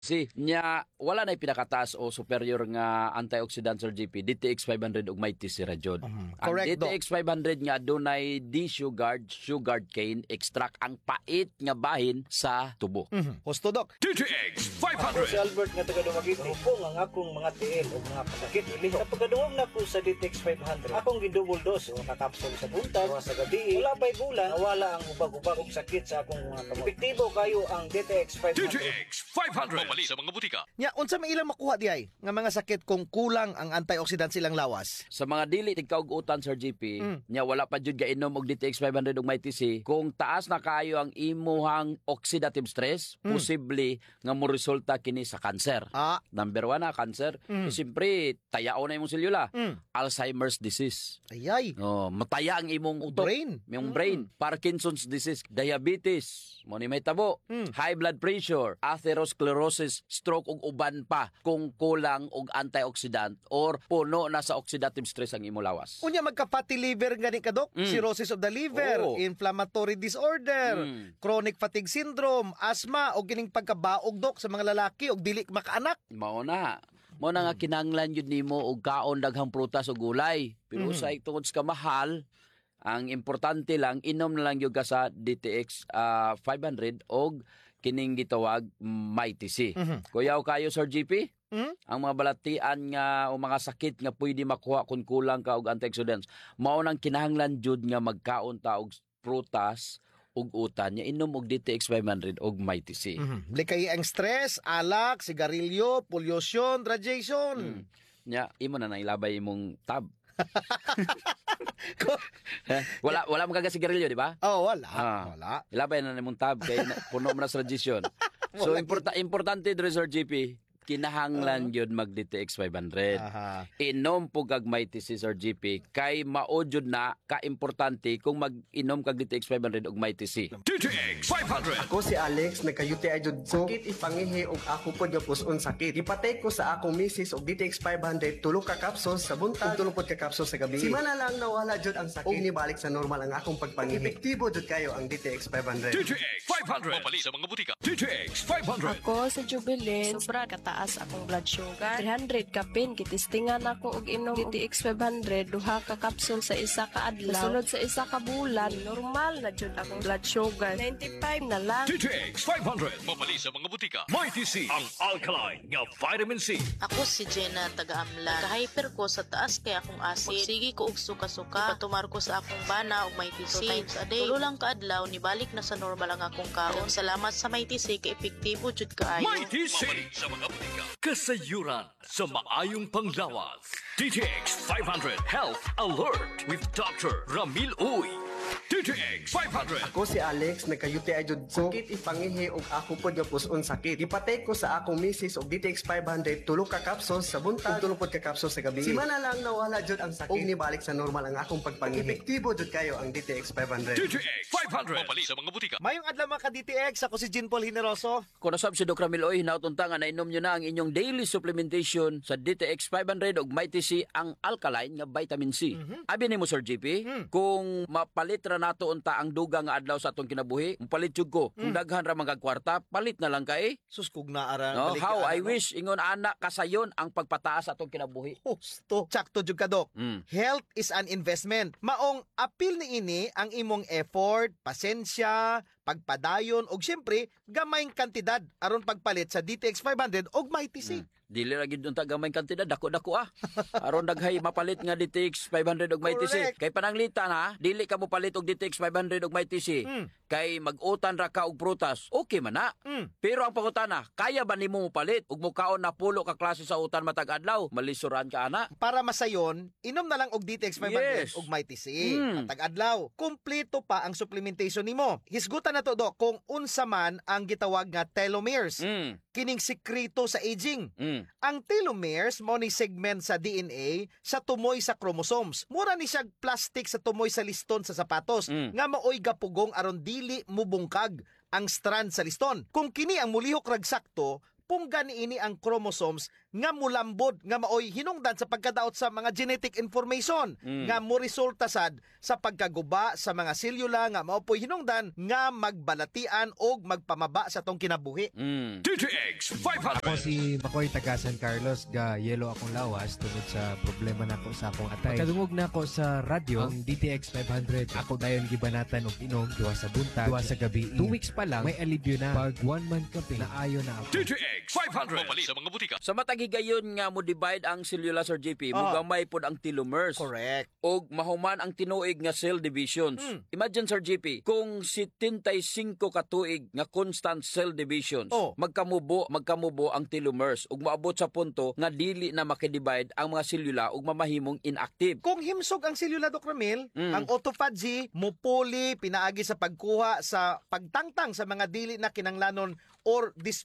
Nya wala na pinakataas o superior nga antioxidant Sir GP DTX 500 ug may TC ra jud. Ang Correct, DTX 500 nga dunay sugar cane extract ang pait nga bahin sa tubo. Husto, Dok. DTX Ako si 500. Albert nga taga-Dumaguete. Ako ang akong mga tiil o mga pasakit iliho. Sa pagkaduhog na ko sa DTX 500, akong gidouble dose o nakapsule sa buntag o sa gabi. Wala pa'y bulan, nawala ang ubag-ubag o sakit sa akong mga kamot. Epektibo kayo ang DTX 500. DTX 500. Mamali sa mga butika. Nya, unsa may ilang makuha diay nga mga sakit kung kulang ang antioxidant silang lawas? Sa mga dili tigkaugutan Sir GP, nya wala pa jud gainom og DTX 500 ug may TC, kung taas na kaayo ang imuhang oxidative stress, posible nga mo resulta kini sa cancer. Number 1 na cancer. Siyempre, tayao na imong selula. Alzheimer's disease. Ayay. Oh, mataya ang imong utok. Yung brain. Parkinson's disease, diabetes, mo ni may tabo, high blood pressure, atherosclerosis, stroke ug uban pa kung kulang og antioxidant or puno na sa oxidative stress ang imong lawas. Unya magka-fatty liver gani ka, Dok. Cirrhosis of the liver, Oo. inflammatory disorder, chronic fatigue syndrome, asthma o gining pagkabaog, Dok, sa mga lalaki og dili makaanak. Mao na nga kinahanglan yun nimo og kaon daghang prutas o gulay. Pero sa tungod sa mahal, ang importante lang inom na lang yung ka sa DTX 500 og kining gitawag MyTC. Kuyaw kayo Sir GP? Ang mga balatian nga o mga sakit nga pwede makuha kung kulang ka og antioxidants. Mao nang kinahanglan jud nga magkaon ta og prutas ug utan nya inom og DTX 500 og MyTC. Likay ang stress, alak, sigarilyo, pollution, radiation. Nya imo na ilabay imong tab. wala mo kagasigarilyo, di ba? Oh, wala. Ilabay na nimong tab kay puno mo na sa radiation. So importante dre Sir GP, kinahanglan yun mag DTX 500. Inom po kag MyTC Sir GP kay mao jud na ka-importante kung mag-inom kag DTX 500 og MyTC. DTX 500. Ako si Alex, nagka-UTI jud ko. Sakit ipangihi og ako pod nga puson sakit. Ipatay ko sa akong misis og DTX 500 tulo ka capsules sa buntag, tulo pod ka capsules sa gabi. Simana lang nawala jud ang sakit. Og nibalik sa normal ang akong pagpangihi. Epektibo jud kayo ang DTX 500. DTX 500. Mamali sa mga butika. DTX 500. Ako sa Jubilee, sobra kataas akong blood sugar. 300 kapin, kitistingan ako og inom DTX 500, duha ka capsule sa isa ka adlaw. Sunod sa isa ka bulan, normal na jud akong blood sugar. 95 na lang. DTX 500. Mamali sa mga butika. MyTC, ang alkaline nga vitamin C. Ako si Jenna, taga-Amlan. Ka-hyper ko sa taas kay akong acid. Sige ko og suka-suka. Ipatumar ko sa akong bana og MyTC. 2 times a day. Tulo lang ka-adlaw, nibalik na sa normal ang akong kaon. Salamat sa MyTC, kay epektibo jud kaayo. MyTC. Mamali sa mga butika. Kasayuran sa maayong panglawas. DTX 500 Health Alert with Dr. Ramil Uy. DTX 500. Ako si Alex, nagka-UTI jud ko. Sakit ipangihi og ako pod nga puson sakit. Ipatay ko sa akong misis og DTX 500 tulo ka capsules sa buntag, tulo pod ka capsules sa gabi. Simana lang nawala jud ang sakit. Og nibalik sa normal ang akong pagpangihi. Epektibo jud kayo ang DTX 500. DTX 500. Mamali sa mga butika. Mayong adlaw mga ka-DTX, ako si Jean Paul Hineroso. Kung nasab si Dr. Ramil Oy, hinautunta nga na inom nyo na ang inyong daily supplementation sa DTX 500 og MyTC ang alkaline nga vitamin C. Abi nimo Sir GP, kung mapalit ra nato unta ang duga nga adlaw sa atong kinabuhi, palit jud ko. Kung daghan ra mga kwarta, palit na lang kay. Suskog na ara. No, how I wish ingon ana kasayon ang pagpataas sa atong kinabuhi. Husto. Tsakto jud ka, Dok. Health is an investment. Maong apil ni ini ang imong effort, pasensya, pagpadayon og syempre gamayng kantidad aron pagpalit sa DTX 500 og MyTC. Dili ra gid unta gamay kantidad, dako-dako aron daghay mapalit nga DTX 500 og MyTC. Correct. Kay pananglitan ha, dili ka mo palit og DTX 500 og MyTC. Kay mag-utan ra ka og prutas. Okay man na. Pero ang pangutana, kaya ba nimo palit og mukaon na pulo ka klase sa utan matag adlaw? Malisuran ka ana. Para masayon, inom na lang og DTX 500 Yes. og MyTC. Matag adlaw. Kumpleto pa ang supplementation nimo. Hisgutan na to, Dok, kung unsa man ang gitawag nga telomeres. Kining sikreto sa aging. Ang telomeres mo ni segment sa DNA sa tumoy sa chromosomes. Mura ni siya plastic sa tumoy sa liston sa sapatos nga maoy gapugong aron dili mubungkag ang strand sa liston. Kung kini ang mulihok rag sakto, mupunggan niini ang chromosomes nga mulambod nga maoy hinungdan sa pagkadaot sa mga genetic information nga mo resulta sad sa pagkaguba sa mga selula nga maopoy hinungdan nga magbalatian og magpamaba sa tong kinabuhi. DTX Ako 500. si Makoy taga San Carlos ga yelo akong lawas tungod sa problema nako sa akong atay. Kadungog nako sa radyo ang DTX 500. Ako dayon gibanatan og inom duwa sa buntag, duwa sa gabi. 2 weeks pa lang may alibyo na. Pag 1 month kape naayo na ako. DTX 500. Mapalit sa mga butika. Sa matagigayon nga mo divide ang cellula, Sir JP, mugamay pod ang telomeres. Correct. Og mahuman ang tinuig nga cell divisions. Imagine, Sir JP, kung 75 ka tuig nga constant cell divisions, magkamubo ang telomeres ug maabot sa punto nga dili na makidivide ang mga selula ug mamahimong inactive. Kung himsog ang selula, Dr. Ramil, ang autophagy mupuli pinaagi sa pagkuha sa pagtangtang sa mga dili na kinanglanon or